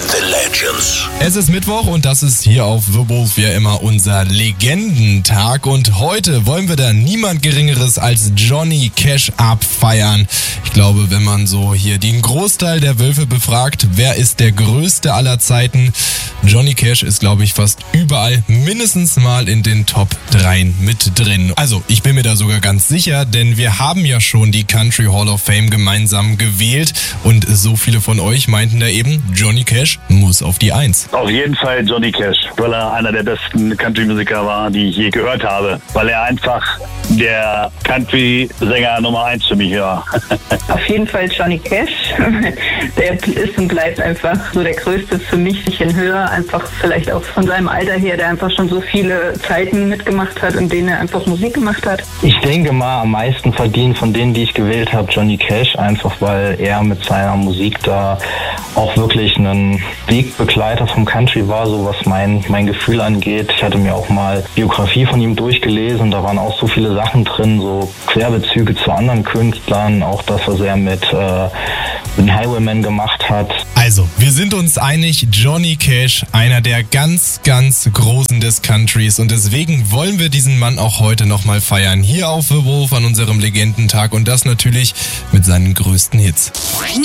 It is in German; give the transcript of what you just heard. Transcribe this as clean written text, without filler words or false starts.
and the Legends. Es ist Mittwoch und das ist hier auf The Wolf wie immer unser Legendentag. Und heute wollen wir da niemand Geringeres als Johnny Cash abfeiern. Ich glaube, wenn man so hier den Großteil der Wölfe befragt, wer ist der größte aller Zeiten? Johnny Cash ist, glaube ich, fast überall mindestens mal in den Top 3 mit drin. Also, ich bin mir da sogar ganz sicher, denn wir haben ja schon die Country Hall of Fame gemeinsam gewählt und so viele von euch meinten da eben, Johnny Cash muss auf die 1. Auf jeden Fall Johnny Cash, weil er einer der besten Country-Musiker war, die ich je gehört habe. Weil er einfach der Country-Sänger Nummer 1 für mich war. Auf jeden Fall Johnny Cash. Der ist und bleibt einfach so der Größte für mich, bisschen höher. Einfach vielleicht auch von seinem Alter her, der einfach schon so viele Zeiten mitgemacht hat, in denen er einfach Musik gemacht hat. Ich denke mal, am meisten verdient von denen, die ich gewählt habe, Johnny Cash. Einfach weil er mit seiner Musik da auch wirklich ein Wegbegleiter vom Country war, so was mein Gefühl angeht. Ich hatte mir auch mal Biografie von ihm durchgelesen, da waren auch so viele Sachen drin, so Querbezüge zu anderen Künstlern, auch das, was er mit den Highwaymen gemacht hat. Also, wir sind uns einig, Johnny Cash, einer der ganz, ganz Großen des Countries und deswegen wollen wir diesen Mann auch heute nochmal feiern, hier auf The Wolf an unserem Legendentag und das natürlich mit seinen größten Hits.